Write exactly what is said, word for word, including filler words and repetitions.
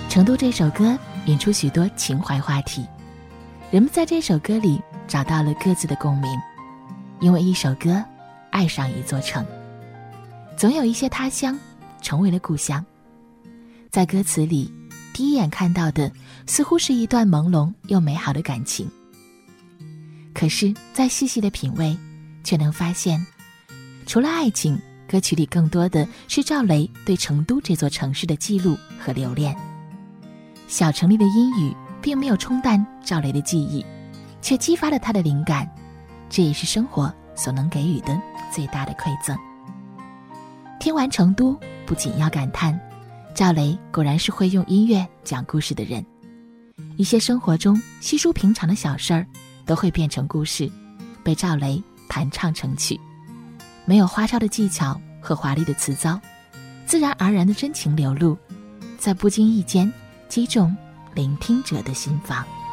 成都这首歌引出许多情怀话题，人们在这首歌里找到了各自的共鸣，因为一首歌爱上一座城。总有一些他乡成为了故乡，在歌词里第一眼看到的似乎是一段朦胧又美好的感情，可是再细细的品味，却能发现除了爱情，歌曲里更多的是赵雷对成都这座城市的记录和留恋。小城里的阴雨并没有冲淡赵雷的记忆，却激发了他的灵感，这也是生活所能给予的最大的馈赠。听完成都，不仅要感叹赵雷果然是会用音乐讲故事的人，一些生活中稀疏平常的小事儿都会变成故事，被赵雷弹唱成曲，没有花哨的技巧和华丽的词藻，自然而然的真情流露，在不经意间击中聆听者的心房。